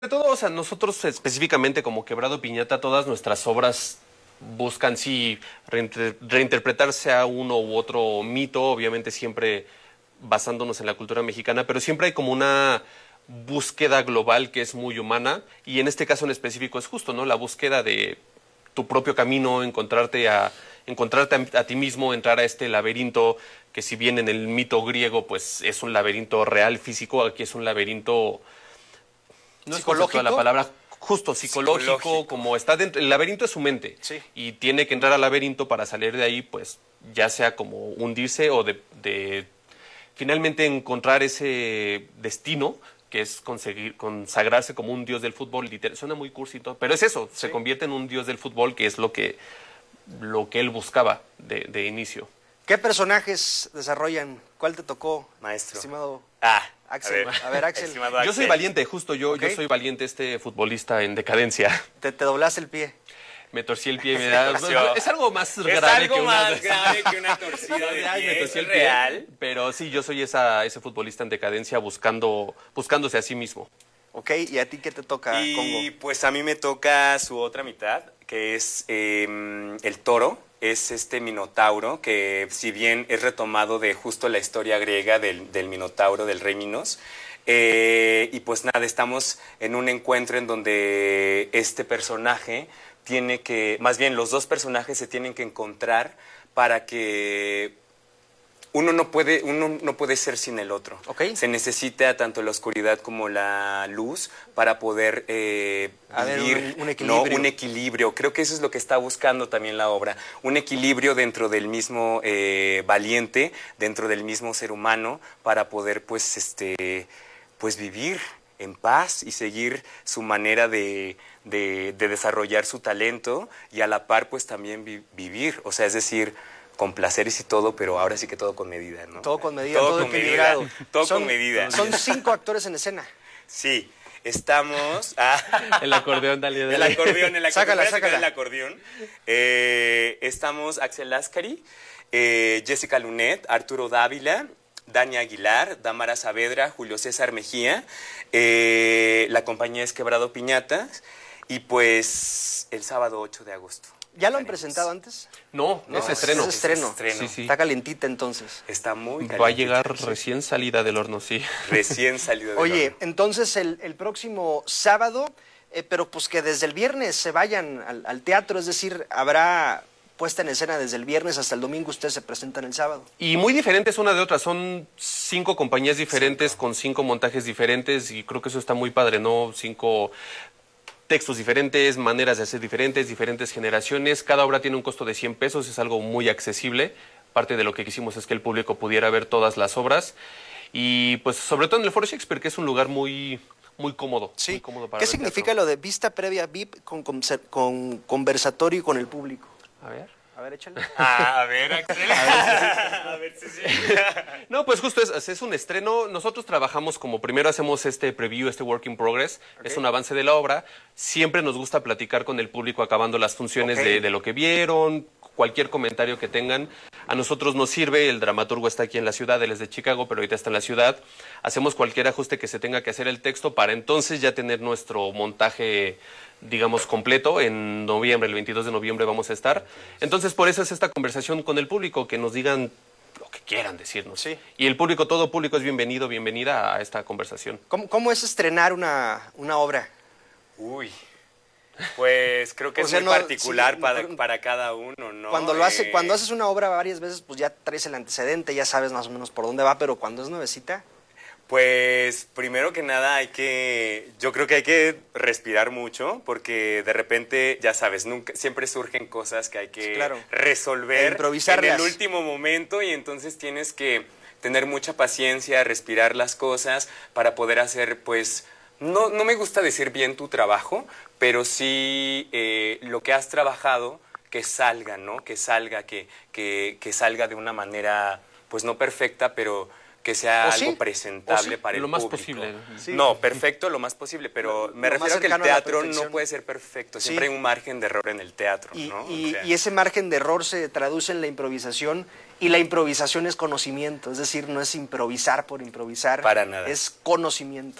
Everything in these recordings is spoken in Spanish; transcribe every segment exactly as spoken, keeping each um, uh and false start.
De todo, o sea, nosotros específicamente como Quebrado Piñata, todas nuestras obras buscan sí reinter- reinterpretarse a uno u otro mito, obviamente siempre basándonos en la cultura mexicana, pero siempre hay como una búsqueda global que es muy humana y en este caso en específico es justo, ¿no? La búsqueda de tu propio camino, encontrarte a encontrarte a, a ti mismo, entrar a este laberinto que si bien en el mito griego pues es un laberinto real físico, aquí es un laberinto no es conceptual la palabra, justo psicológico, psicológico, como está dentro, el laberinto es su mente, sí. Y tiene que entrar al laberinto para salir de ahí, pues ya sea como hundirse o de, de finalmente encontrar ese destino que es conseguir consagrarse como un dios del fútbol, literal, suena muy cursi y todo, pero es eso, sí. Se convierte en un dios del fútbol, que es lo que, lo que él buscaba de, de inicio. ¿Qué personajes desarrollan? ¿Cuál te tocó, maestro? Estimado ah, Axel. A ver, a ver Axel. Yo Axel. soy valiente, justo yo, okay. yo soy valiente, este futbolista en decadencia. ¿Te, te doblaste el pie? Me torcí el pie, me da... Es algo más es grave algo que más una... grave que una torcida de pie. Ay, me torcí el real. Pie, pero sí, yo soy esa, ese futbolista en decadencia buscando, buscándose a sí mismo. Ok, ¿y a ti qué te toca, y, Congo? Pues a mí me toca su otra mitad, que es eh, el toro. Es este minotauro que, si bien es retomado de justo la historia griega del, del minotauro, del rey Minos, eh, y pues nada, estamos en un encuentro en donde este personaje tiene que, más bien los dos personajes se tienen que encontrar para que uno no puede, uno no puede ser sin el otro. Okay. Se necesita tanto la oscuridad como la luz para poder eh, vivir ver, un, un, equilibrio. ¿no? un equilibrio. Creo que eso es lo que está buscando también la obra. Un equilibrio dentro del mismo eh, valiente, dentro del mismo ser humano, para poder pues, este, pues vivir en paz y seguir su manera de, de, de desarrollar su talento y a la par pues también vi, vivir. O sea, es decir, con placeres y todo, pero ahora sí que todo con medida, ¿no? Todo con medida, todo, todo con medida. Todo son, con medida. Son cinco actores en escena. Sí, estamos... Ah, el acordeón, dale, dale. El acordeón, el acordeón. Sácala, sácala. El acordeón. Eh, estamos Axel Lascari, eh, Jessica Lunet, Arturo Dávila, Dani Aguilar, Damara Saavedra, Julio César Mejía, eh, la compañía es Quebrado Piñatas, y pues el sábado ocho de agosto. ¿Ya lo han presentado antes? No, no es estreno. Es estreno. Es estreno. Sí, sí. Está calientita entonces. Está muy calientita. Va a llegar recién salida del horno, sí. Recién salida del Oye, horno. entonces el, el próximo sábado, eh, pero pues que desde el viernes se vayan al, al teatro, es decir, habrá puesta en escena desde el viernes hasta el domingo, ustedes se presentan el sábado. Y muy diferentes una de otra, son cinco compañías diferentes, cinco. con cinco montajes diferentes, y creo que eso está muy padre, ¿no? Cinco textos diferentes, maneras de hacer diferentes, diferentes generaciones. Cada obra tiene un costo de cien pesos, es algo muy accesible. Parte de lo que quisimos es que el público pudiera ver todas las obras. Y pues sobre todo en el Foro Shakespeare, que es un lugar muy, muy cómodo. Sí. Muy cómodo para ¿Qué ver significa teatro. lo de vista previa V I P con, con, con conversatorio con el público? A ver. A ver, échale. Ah, a ver, Axel. A ver si sí. No, pues justo es, es un estreno. Nosotros trabajamos como primero hacemos este preview, este work in progress. Okay. Es un avance de la obra. Siempre nos gusta platicar con el público acabando las funciones okay. de, de lo que vieron, cualquier comentario que tengan. A nosotros nos sirve, el dramaturgo está aquí en la ciudad, él es de Chicago, pero ahorita está en la ciudad. Hacemos cualquier ajuste que se tenga que hacer el texto para entonces ya tener nuestro montaje, digamos, completo. En noviembre, el veintidós de noviembre vamos a estar. Entonces, por eso es esta conversación con el público, que nos digan lo que quieran decirnos. Sí. Y el público, todo público es bienvenido, bienvenida a esta conversación. ¿Cómo, cómo es estrenar una, una obra? Uy, pues creo que o es sea, muy no, particular sí, para, para cada uno, ¿no? Cuando, lo hace, eh... cuando haces una obra varias veces, pues ya traes el antecedente, ya sabes más o menos por dónde va, pero cuando es nuevecita... Pues primero que nada hay que, yo creo que hay que respirar mucho porque de repente, ya sabes, nunca, siempre surgen cosas que hay que sí, claro. resolver en el último momento y entonces tienes que tener mucha paciencia, respirar las cosas para poder hacer, pues, no, no me gusta decir bien tu trabajo, pero sí eh, lo que has trabajado que salga, ¿no? Que salga, que, que, que salga de una manera, pues no perfecta, pero... que sea ¿O algo sí? presentable sí? para el lo más público. posible. Sí. No, perfecto, lo más posible, pero lo, me lo refiero a que el teatro no puede ser perfecto. Siempre sí. hay un margen de error en el teatro, y, ¿no? Y, o sea. y ese margen de error se traduce en la improvisación, y la improvisación es conocimiento, es decir, no es improvisar por improvisar. Para nada. Es conocimiento.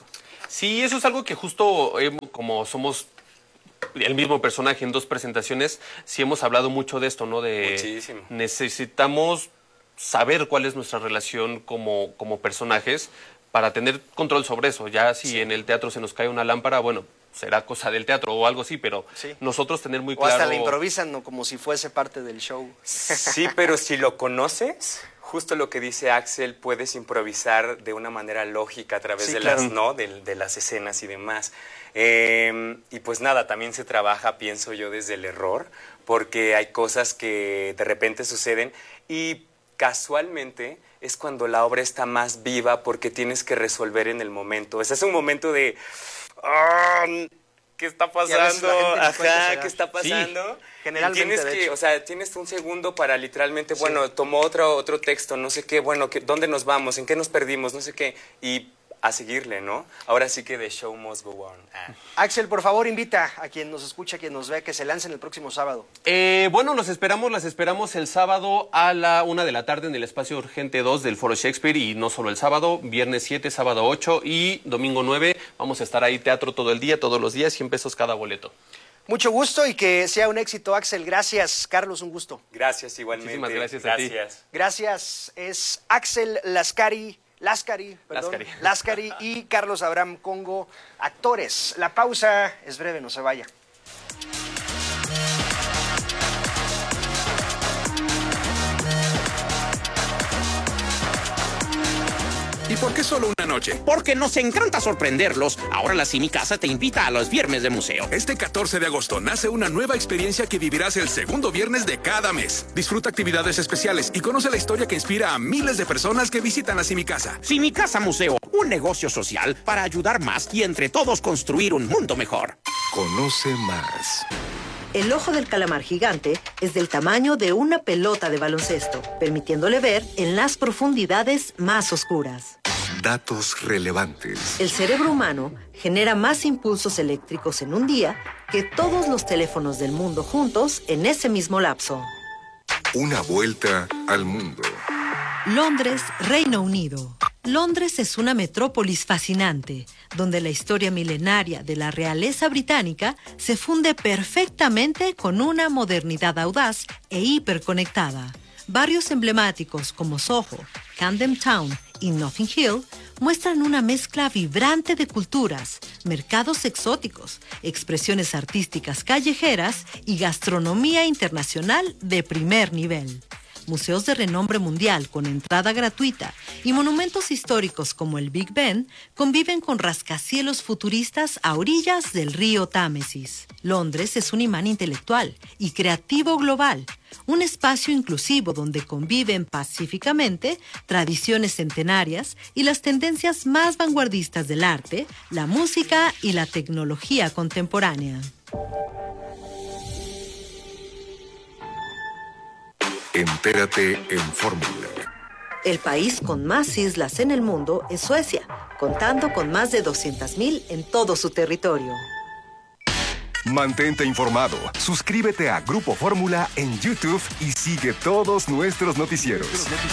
Sí, eso es algo que justo eh, como somos el mismo personaje en dos presentaciones, sí hemos hablado mucho de esto, ¿no? De Muchísimo. necesitamos saber cuál es nuestra relación como, como personajes para tener control sobre eso. Ya si sí. en el teatro se nos cae una lámpara, bueno, será cosa del teatro o algo así, pero sí. nosotros tener muy claro... O hasta la improvisan, ¿no? Como si fuese parte del show. Sí, pero si lo conoces, justo lo que dice Axel, puedes improvisar de una manera lógica a través sí, de, claro. las, ¿no? de, de las escenas y demás. Eh, y pues nada, también se trabaja, pienso yo, desde el error, porque hay cosas que de repente suceden y casualmente es cuando la obra está más viva porque tienes que resolver en el momento. O sea, es un momento de... Oh, ¿qué está pasando? Ajá, ¿qué está pasando? Sí, generalmente, tienes que, o sea, tienes un segundo para literalmente, sí. bueno, tomó otro, otro texto, no sé qué, bueno, ¿qué, ¿dónde nos vamos? ¿En qué nos perdimos? No sé qué. Y a seguirle, ¿no? Ahora sí que the show must go on. Ah. Axel, por favor, invita a quien nos escucha, a quien nos ve, que se lancen el próximo sábado. Eh, bueno, los esperamos, las esperamos el sábado a la una de la tarde en el espacio Urgente dos del Foro Shakespeare, y no solo el sábado, viernes siete, sábado ocho y domingo nueve. Vamos a estar ahí, teatro todo el día, todos los días, cien pesos cada boleto. Mucho gusto y que sea un éxito, Axel. Gracias, Carlos, un gusto. Gracias, igualmente. Muchísimas gracias, gracias. a ti. Gracias. Es Axel Lascari. Lascari, perdón, Lascari. Lascari y Carlos Abraham Congo, actores. La pausa es breve, no se vaya. ¿Y por qué solo una noche? Porque nos encanta sorprenderlos. Ahora la Simi Casa te invita a los viernes de museo. Este catorce de agosto nace una nueva experiencia que vivirás el segundo viernes de cada mes. Disfruta actividades especiales y conoce la historia que inspira a miles de personas que visitan la Simi Casa. Simi Casa Museo, un negocio social para ayudar más y entre todos construir un mundo mejor. Conoce más. El ojo del calamar gigante es del tamaño de una pelota de baloncesto, permitiéndole ver en las profundidades más oscuras. Datos relevantes. El cerebro humano genera más impulsos eléctricos en un día que todos los teléfonos del mundo juntos en ese mismo lapso. Una vuelta al mundo. Londres, Reino Unido. Londres es una metrópolis fascinante, donde la historia milenaria de la realeza británica se funde perfectamente con una modernidad audaz e hiperconectada. Barrios emblemáticos como Soho, Camden Town y Notting Hill muestran una mezcla vibrante de culturas, mercados exóticos, expresiones artísticas callejeras y gastronomía internacional de primer nivel. Museos de renombre mundial con entrada gratuita y monumentos históricos como el Big Ben conviven con rascacielos futuristas a orillas del río Támesis. Londres es un imán intelectual y creativo global, un espacio inclusivo donde conviven pacíficamente tradiciones centenarias y las tendencias más vanguardistas del arte, la música y la tecnología contemporánea. Entérate en Fórmula. El país con más islas en el mundo es Suecia, contando con más de doscientas mil en todo su territorio. Mantente informado, suscríbete a Grupo Fórmula en YouTube y sigue todos nuestros noticieros.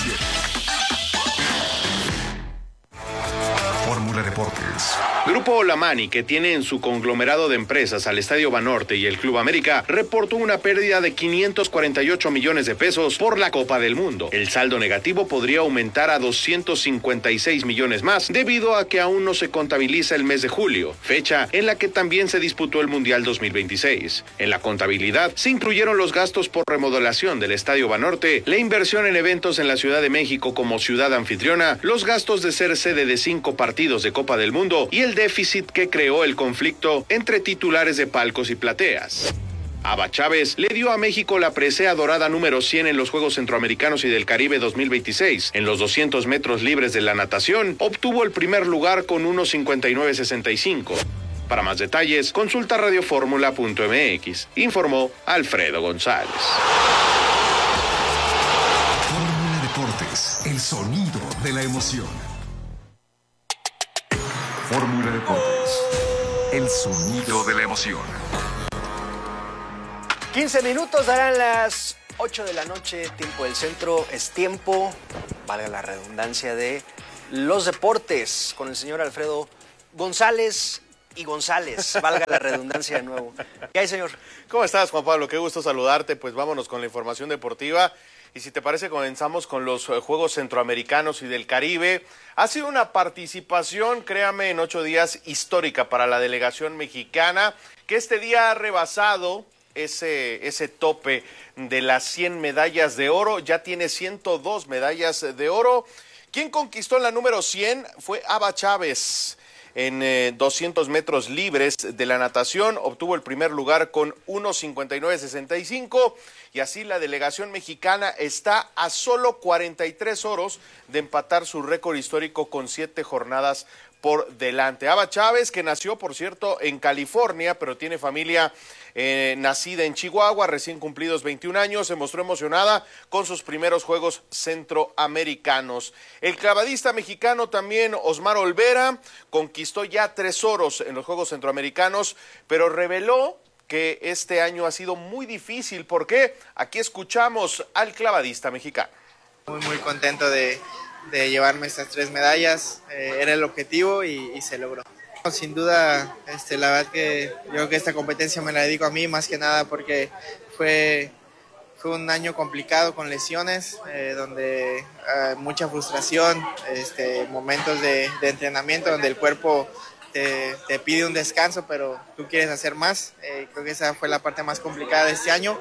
Fórmula Deportes. Grupo Olamani, que tiene en su conglomerado de empresas al Estadio Banorte y el Club América, reportó una pérdida de quinientos cuarenta y ocho millones de pesos por la Copa del Mundo. El saldo negativo podría aumentar a doscientos cincuenta y seis millones más, debido a que aún no se contabiliza el mes de julio, fecha en la que también se disputó el Mundial dos mil veintiséis. En la contabilidad se incluyeron los gastos por remodelación del Estadio Banorte, la inversión en eventos en la Ciudad de México como ciudad anfitriona, los gastos de ser sede de cinco partidos de Copa del Mundo y el déficit que creó el conflicto entre titulares de palcos y plateas. Aba Chávez le dio a México la presea dorada número cien en los Juegos Centroamericanos y del Caribe dos mil veintiséis. En los doscientos metros libres de la natación, obtuvo el primer lugar con uno cincuenta y nueve sesenta y cinco. Para más detalles, consulta radioformula punto m x, informó Alfredo González. Fórmula Deportes, el sonido de la emoción. Fórmula Deportes, el sonido de la emoción. quince minutos darán las ocho de la noche, tiempo del centro. Es tiempo, valga la redundancia, de los deportes con el señor Alfredo González y González, valga la redundancia de nuevo. ¿Qué hay, señor? ¿Cómo estás, Juan Pablo? Qué gusto saludarte. Pues vámonos con la información deportiva. Y si te parece, comenzamos con los Juegos Centroamericanos y del Caribe. Ha sido una participación, créame, en ocho días histórica para la delegación mexicana, que este día ha rebasado ese, ese tope de las cien medallas de oro. Ya tiene ciento dos medallas de oro. Quien conquistó la número cien fue Ava Chávez. En eh, doscientos metros libres de la natación obtuvo el primer lugar con uno cincuenta y nueve sesenta y cinco y así la delegación mexicana está a solo cuarenta y tres oros de empatar su récord histórico con siete jornadas por delante. Ava Chávez, que nació, por cierto, en California, pero tiene familia eh, nacida en Chihuahua, recién cumplidos veintiún años, se mostró emocionada con sus primeros Juegos Centroamericanos. El clavadista mexicano también, Osmar Olvera, conquistó ya tres oros en los Juegos Centroamericanos, pero reveló que este año ha sido muy difícil. ¿Por qué? Aquí escuchamos al clavadista mexicano. Muy, muy contento de... de llevarme estas tres medallas, eh, era el objetivo y, y se logró. Sin duda, este, la verdad que yo creo que esta competencia me la dedico a mí más que nada porque fue, fue un año complicado con lesiones, eh, donde eh, mucha frustración, este, momentos de, de entrenamiento donde el cuerpo te, te pide un descanso, pero tú quieres hacer más. Eh, creo que esa fue la parte más complicada de este año.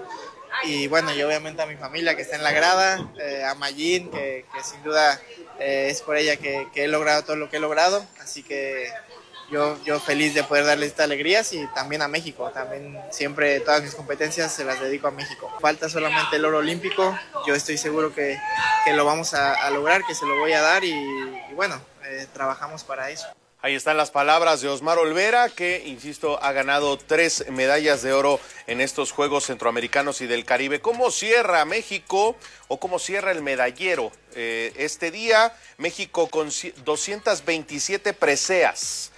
Y bueno, y obviamente a mi familia que está en la grada, eh, a Mayín, que, que sin duda eh, es por ella que, que he logrado todo lo que he logrado, así que yo, yo feliz de poder darle estas alegrías y también a México, también siempre todas mis competencias se las dedico a México. Falta solamente el oro olímpico, yo estoy seguro que, que lo vamos a, a lograr, que se lo voy a dar y, y bueno, eh, trabajamos para eso. Ahí están las palabras de Osmar Olvera, que, insisto, ha ganado tres medallas de oro en estos Juegos Centroamericanos y del Caribe. ¿Cómo cierra México o cómo cierra el medallero? Eh, este día, México con doscientas veintisiete preseas,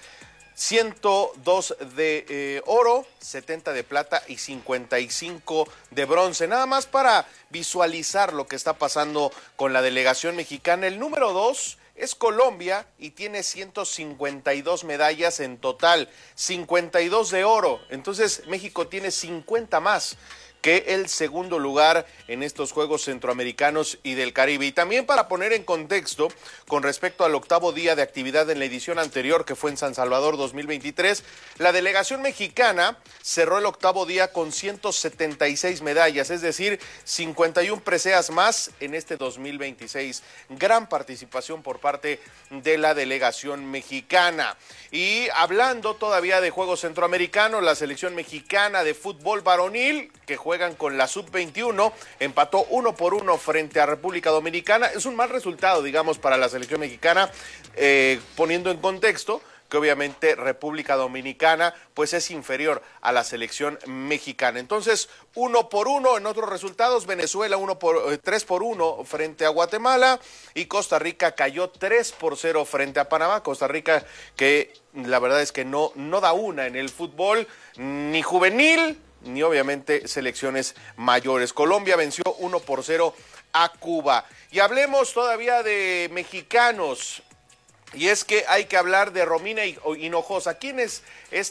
ciento dos de eh, oro, setenta de plata y cincuenta y cinco de bronce. Nada más para visualizar lo que está pasando con la delegación mexicana. El número dos es Colombia y tiene ciento cincuenta y dos medallas en total, cincuenta y dos de oro. Entonces México tiene cincuenta más que el segundo lugar en estos Juegos Centroamericanos y del Caribe. Y también para poner en contexto, con respecto al octavo día de actividad en la edición anterior, que fue en San Salvador dos mil veintitrés, la delegación mexicana cerró el octavo día con ciento setenta y seis medallas, es decir, cincuenta y una preseas más en este dos mil veintiséis. Gran participación por parte de la delegación mexicana. Y hablando todavía de Juegos Centroamericanos, la selección mexicana de fútbol varonil, que juegan con la sub veintiuno, empató uno por uno frente a República Dominicana. Es un mal resultado, digamos, para la selección mexicana, eh, poniendo en contexto que obviamente República Dominicana pues es inferior a la selección mexicana. Entonces, uno por uno en otros resultados, Venezuela uno por, eh, tres por uno frente a Guatemala y Costa Rica cayó tres por cero frente a Panamá. Costa Rica que la verdad es que no, no da una en el fútbol, ni juvenil, ni obviamente selecciones mayores. Colombia venció uno por cero a Cuba. Y hablemos todavía de mexicanos. Y es que hay que hablar de Romina Hinojosa. ¿Quién es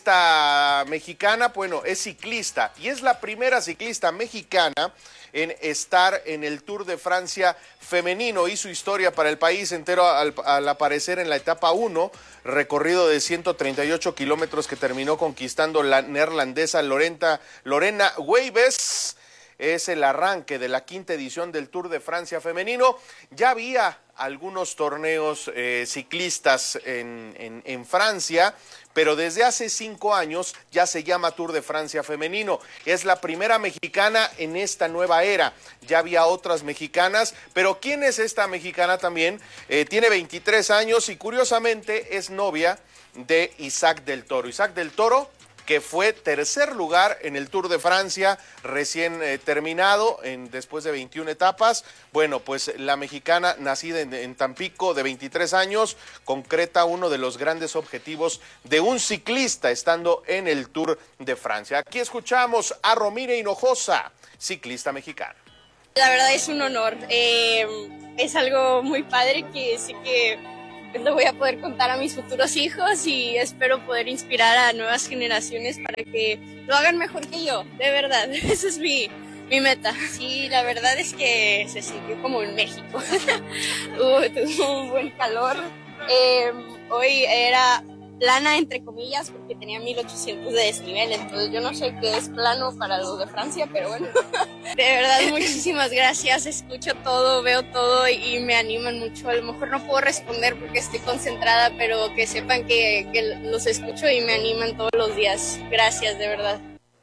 esta mexicana? Bueno, es ciclista y es la primera ciclista mexicana en estar en el Tour de Francia femenino. Hizo historia para el país entero al, al aparecer en la etapa uno, recorrido de ciento treinta y ocho kilómetros que terminó conquistando la neerlandesa Lorenta, Lorena Wiebes. Es el arranque de la quinta edición del Tour de Francia femenino. Ya había algunos torneos eh, ciclistas en, en, en Francia, pero desde hace cinco años ya se llama Tour de Francia femenino. Es la primera mexicana en esta nueva era. Ya había otras mexicanas, pero ¿quién es esta mexicana también? Eh, tiene veintitrés años y curiosamente es novia de Isaac del Toro. Isaac del Toro, que fue tercer lugar en el Tour de Francia, recién eh, terminado, en, después de veintiuna etapas. Bueno, pues la mexicana, nacida en, en Tampico, de veintitrés años, concreta uno de los grandes objetivos de un ciclista estando en el Tour de Francia. Aquí escuchamos a Romina Hinojosa, ciclista mexicana. La verdad es un honor, eh, es algo muy padre que sé que pues lo voy a poder contar a mis futuros hijos y espero poder inspirar a nuevas generaciones para que lo hagan mejor que yo, de verdad. Esa es mi, mi meta. Sí, la verdad es que se sintió como en México. Hubo tuvo un buen calor. Eh, hoy era plana, entre comillas, porque tenía mil ochocientos de desnivel, entonces yo no sé qué es plano para los de Francia, pero bueno. De verdad, muchísimas gracias, escucho todo, veo todo y me animan mucho. A lo mejor no puedo responder porque estoy concentrada, pero que sepan que, que los escucho y me animan todos los días. Gracias, de verdad.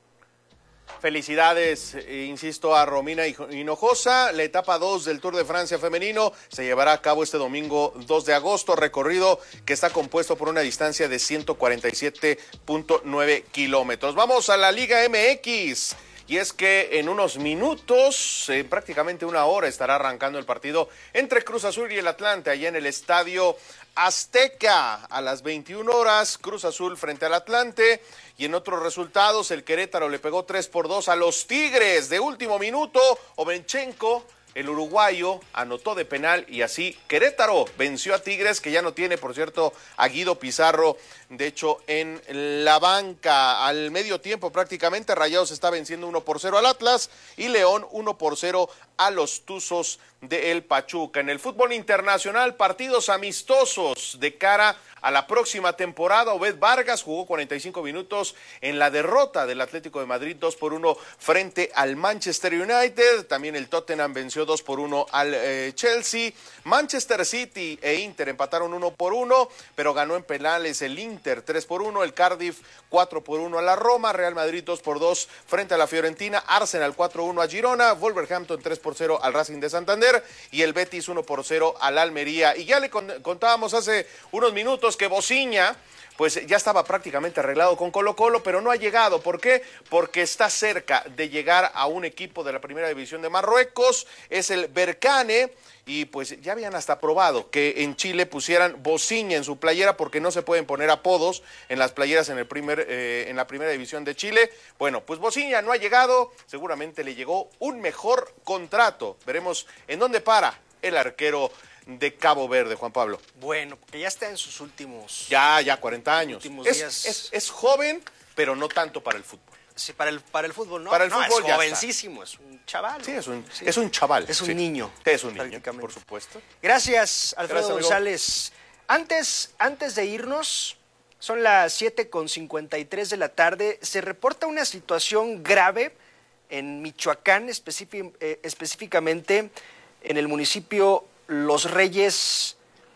Felicidades, eh, insisto, a Romina Hinojosa. La etapa dos del Tour de Francia femenino se llevará a cabo este domingo dos de agosto, recorrido que está compuesto por una distancia de ciento cuarenta y siete punto nueve kilómetros. Vamos a la Liga M X. Y es que en unos minutos, en prácticamente una hora, estará arrancando el partido entre Cruz Azul y el Atlante, allá en el Estadio Azteca. A las veintiuna horas, Cruz Azul frente al Atlante. Y en otros resultados, el Querétaro le pegó tres por dos a los Tigres. De último minuto, Ovenchenko, el uruguayo, anotó de penal y así Querétaro venció a Tigres, que ya no tiene, por cierto, a Guido Pizarro, de hecho, en la banca. Al medio tiempo prácticamente, Rayados está venciendo uno por cero al Atlas y León uno por cero a los Tuzos de El Pachuca. En el fútbol internacional, partidos amistosos de cara a la próxima temporada. Obed Vargas jugó cuarenta y cinco minutos en la derrota del Atlético de Madrid dos por uno frente al Manchester United. También el Tottenham venció dos por uno al eh, Chelsea. Manchester City e Inter empataron uno por uno, pero ganó en penales el Inter tres por uno, el Cardiff cuatro por uno a la Roma, Real Madrid dos por dos frente a la Fiorentina, Arsenal cuatro por uno a Girona, Wolverhampton tres por cero al Racing de Santander y el Betis uno por cero al Almería. Y ya le contábamos hace unos minutos que Bociña pues ya estaba prácticamente arreglado con Colo Colo, pero no ha llegado. ¿Por qué? Porque está cerca de llegar a un equipo de la Primera División de Marruecos, es el Berkane, y pues ya habían hasta probado que en Chile pusieran Bociña en su playera porque no se pueden poner apodos en las playeras en el primer eh, en la Primera División de Chile. Bueno, pues Bociña no ha llegado, seguramente le llegó un mejor contrato. Veremos en dónde para el arquero de Cabo Verde, Juan Pablo. Bueno, porque ya está en sus últimos... Ya, ya, cuarenta años. Últimos es, días. Es, es joven, pero no tanto para el fútbol. Sí, para el, para el fútbol, ¿no? Para el no, fútbol es ya jovencísimo, es un chaval. Sí, es un, sí. es un chaval. Es un sí. niño. Sí, es un niño, por supuesto. Gracias, Alfredo Gracias, González. Antes, antes de irnos, son las siete con cincuenta y tres de la tarde, se reporta una situación grave en Michoacán, específic, eh, específicamente en el municipio Los Reyes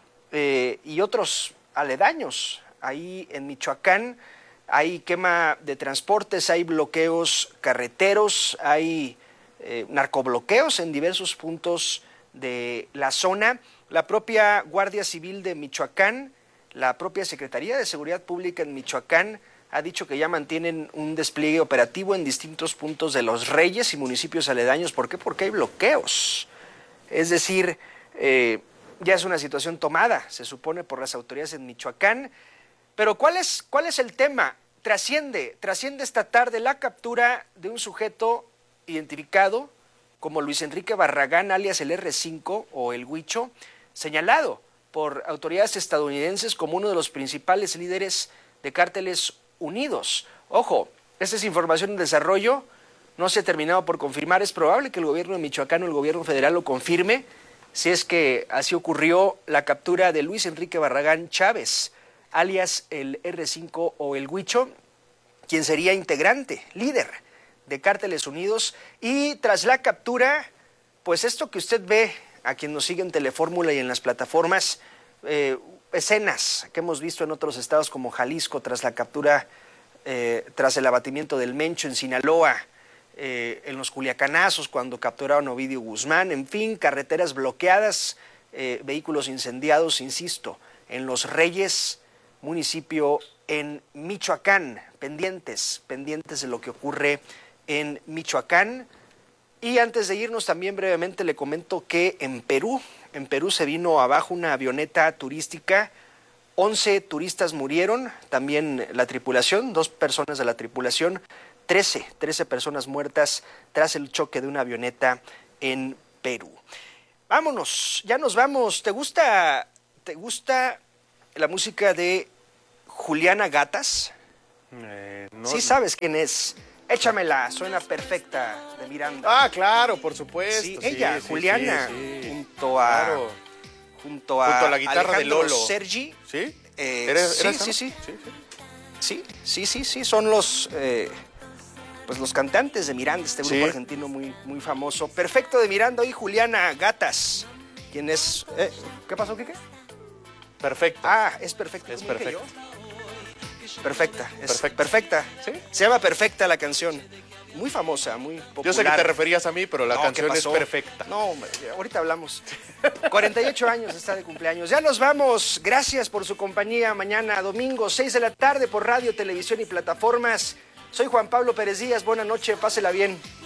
eh, y otros aledaños. Ahí en Michoacán hay quema de transportes, hay bloqueos carreteros, hay eh, narcobloqueos en diversos puntos de la zona. La propia Guardia Civil de Michoacán, la propia Secretaría de Seguridad Pública en Michoacán ha dicho que ya mantienen un despliegue operativo en distintos puntos de Los Reyes y municipios aledaños. ¿Por qué? Porque hay bloqueos. Es decir, eh, ya es una situación tomada, se supone, por las autoridades en Michoacán. Pero ¿cuál es, cuál es el tema? Trasciende, trasciende esta tarde la captura de un sujeto identificado como Luis Enrique Barragán, alias el erre cinco o el Huicho, señalado por autoridades estadounidenses como uno de los principales líderes de cárteles unidos. Ojo, esta es información en desarrollo, no se ha terminado por confirmar. Es probable que el gobierno de Michoacán o el gobierno federal lo confirme, si es que así ocurrió la captura de Luis Enrique Barragán Chávez, alias el erre cinco o el Huicho, quien sería integrante, líder de Cárteles Unidos. Y tras la captura, pues esto que usted ve, a quien nos sigue en Telefórmula y en las plataformas, eh, escenas que hemos visto en otros estados como Jalisco, tras la captura, eh, tras el abatimiento del Mencho en Sinaloa, eh, en los Culiacanazos, cuando capturaron a Ovidio Guzmán, en fin, carreteras bloqueadas, eh, vehículos incendiados, insisto, en Los Reyes, municipio en Michoacán, pendientes, pendientes de lo que ocurre en Michoacán. Y antes de irnos también brevemente le comento que en Perú, en Perú se vino abajo una avioneta turística, once turistas murieron, también la tripulación, dos personas de la tripulación, trece, trece personas muertas tras el choque de una avioneta en Perú. Vámonos, ya nos vamos. ¿Te gusta ¿te gusta la música de Juliana Gatas? Eh, no, Sí sabes quién es. Échamela, suena perfecta, de Miranda. Ah, claro, por supuesto. Sí, sí, ella, sí, Juliana, sí, sí. junto a... Claro. Junto a, Junto a la guitarra de Alejandro Lolo. Sergi. ¿Sí? Eh, ¿Eres- sí, eres sí, esa, sí, no? Sí, sí. sí. Sí, sí, sí, son los, eh, pues los cantantes de Miranda, este grupo Sí. argentino muy, muy famoso. Perfecto de Miranda y Juliana Gatas, quien es... eh, ¿Qué pasó, Quique? Perfecto. Ah, es perfecta. Es ¿Cómo dije perfecto. yo? Perfecta, es Perfecto. perfecta. ¿Sí? Se llama Perfecta la canción. Muy famosa, muy popular. Yo sé que te referías a mí, pero la No, canción ¿qué es pasó? perfecta. No, hombre, ahorita hablamos. cuarenta y ocho años está de cumpleaños. Ya nos vamos. Gracias por su compañía. Mañana, domingo, seis de la tarde por radio, televisión y plataformas. Soy Juan Pablo Pérez Díaz. Buena noche, pásela bien.